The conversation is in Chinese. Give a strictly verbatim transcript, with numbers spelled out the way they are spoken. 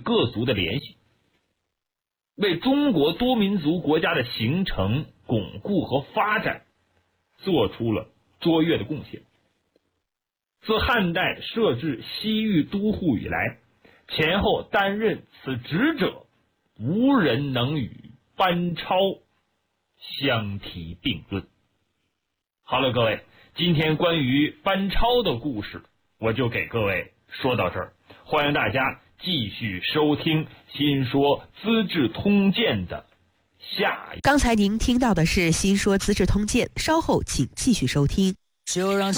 各族的联系，为中国多民族国家的形成、巩固和发展做出了卓越的贡献。自汉代设置西域都护以来，前后担任此职者无人能与班超相提并论。好了，各位，今天关于班超的故事我就给各位说到这儿，欢迎大家继续收听《新说资治通鉴》的下一。 刚才您听到的是《新说资治通鉴》，稍后请继续收听。就让